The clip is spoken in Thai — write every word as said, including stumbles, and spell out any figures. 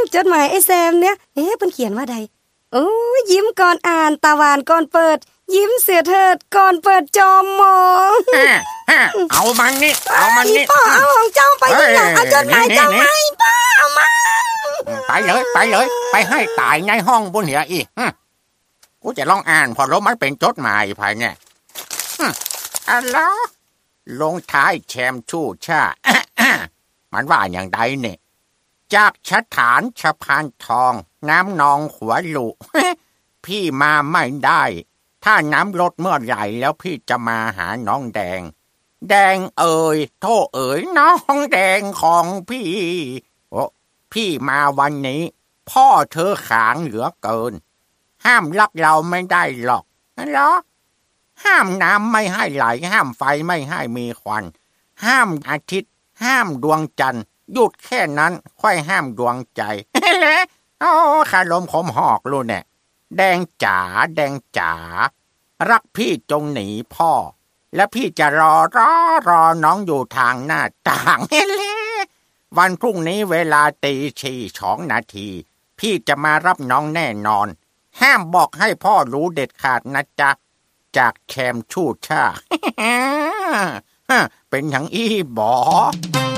จดหมายไอ้แซมเนี่ยเอ๊ะเพิ่นเขียนว่าใดโอ้ยิ้มก่อนอ่านตาหวานก่อนเปิดยิ้มเสือเถิดก่อนเปิดจอมมองเอามันนี่เอามันนี่พ่อเอาของเจ้าไปที่ไหนเอาจดหมายเจ้าให้พ่อเอามาไปเลยไปเลยไปให้ตายในห้องบนเหียอีกูจะลองอ่านพอรู้มันเป็นจดหมายภายเนี่ยอะไรลงท้ายแชมชู่ชา มันว่าอย่างใดเนี่ยจากสถานสะพานทองน้ำนองหัวลุ พี่มาไม่ได้ถ้าน้ำลดเมื่อไหร่แล้วพี่จะมาหาน้องแดงแดงเอ๋ยโทษเอ๋ยน้องแดงของพี่โอ้พี่มาวันนี้พ่อเธอขางเหลือเกินห้ามลักเราไม่ได้หรอกเหรอห้ามน้ำไม่ให้ไหลห้ามไฟไม่ให้มีควันห้ามอาทิตย์ห้ามดวงจันทร์หยุดแค่นั้นค่อยห้ามดวงใจโอ้คาลมขมหอกรู้เนี่ยแดงจ๋าแดงจ๋ารักพี่จงหนีพ่อและพี่จะรอรอรอน้องอยู่ทางหน้าต่างวันพรุ่งนี้เวลาตีสี่สองนาทีพี่จะมารับน้องแน่นอนห้ามบอกให้พ่อรู้เด็ดขาดนะจ๊ะจากแคมชู่ช่า เป็นอย่างอี้บอ